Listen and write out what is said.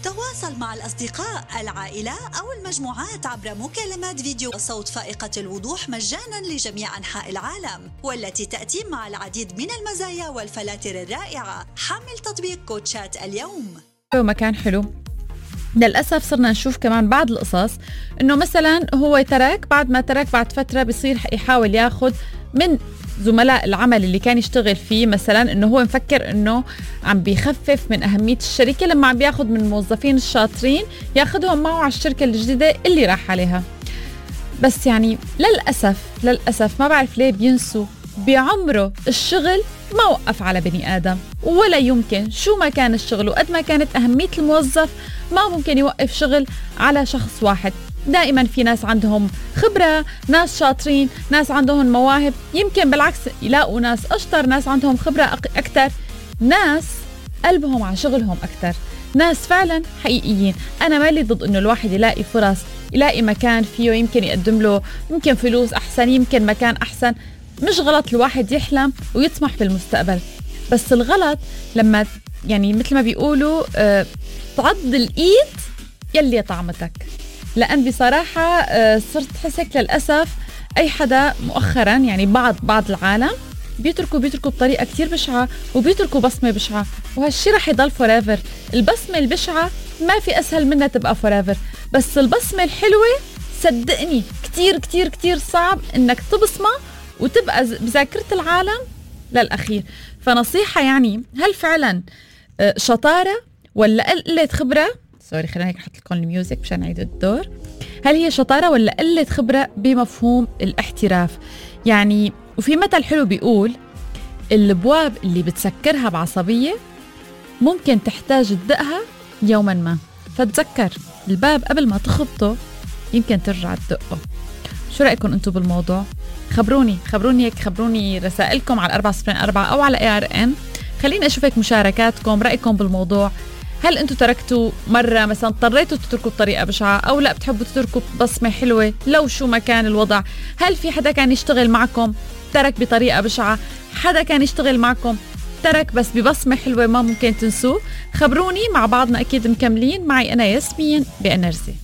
تواصل مع الأصدقاء، العائلة أو المجموعات عبر مكالمات فيديو وصوت فائقة الوضوح مجانا لجميع أنحاء العالم، والتي تأتي مع العديد من المزايا والفلاتر الرائعة. حمل تطبيق كوتشات اليوم. مكان حلو. للأسف صرنا نشوف كمان بعض القصص إنه مثلا هو ترك، بعد ما ترك بعد فترة بيصير يحاول ياخد من زملاء العمل اللي كان يشتغل فيه، مثلا إنه هو مفكر إنه عم بيخفف من أهمية الشركة لما عم بياخد من الموظفين الشاطرين ياخدهم معه على الشركة الجديدة اللي راح عليها. بس يعني للأسف ما بعرف ليه بينسوا بعمره الشغل ما وقف على بني آدم، ولا يمكن شو ما كان الشغل وقد ما كانت أهمية الموظف ما ممكن يوقف شغل على شخص واحد. دائما في ناس عندهم خبرة، ناس شاطرين، ناس عندهم مواهب، يمكن بالعكس يلاقوا ناس أشطر، ناس عندهم خبرة أكتر، ناس قلبهم على شغلهم أكتر، ناس فعلا حقيقيين. أنا مالي ضد إنه الواحد يلاقي فرص، يلاقي مكان فيه يمكن يقدم له يمكن فلوس أحسن، يمكن مكان أحسن. مش غلط الواحد يحلم ويطمح في المستقبل، بس الغلط لما يعني مثل ما بيقولوا تعض الإيد يلي طعمتك. لأن بصراحة صرت حسك للأسف أي حدا مؤخرا، يعني بعض العالم بيتركوا بطريقة كتير بشعة، وبيتركوا بصمة بشعة، وهالشي رح يضل forever. البصمة البشعة ما في أسهل منها تبقى forever، بس البصمة الحلوة صدقني كتير كتير كتير صعب إنك تبصمها وتبقى بذاكرة العالم للأخير. فنصيحة يعني، هل فعلا شطارة ولا قلة خبرة؟ خلينا هيك أحط لكم الميوزك مشان نعيد الدور. هل هي شطارة ولا قلة خبرة بمفهوم الاحتراف؟ يعني وفي مثل حلو بيقول الابواب اللي بتسكرها بعصبية ممكن تحتاج تدقها يوما ما، فتذكر الباب قبل ما تخبطه يمكن ترجع تدقه. شو رأيكم انتم بالموضوع؟ خبروني رسائلكم على 404 أو على ARN. خليني أشوف هيك مشاركاتكم، رأيكم بالموضوع. هل أنتم تركتوا مرة مثلا اضطريتوا تتركوا بطريقة بشعة، أو لا بتحبوا تتركوا بصمة حلوة لو شو ما كان الوضع؟ هل في حدا كان يشتغل معكم ترك بطريقة بشعة، حدا كان يشتغل معكم ترك بس ببصمة حلوة ما ممكن تنسوه؟ خبروني، مع بعضنا أكيد مكملين. معي أنا ياسمين بإنرجي.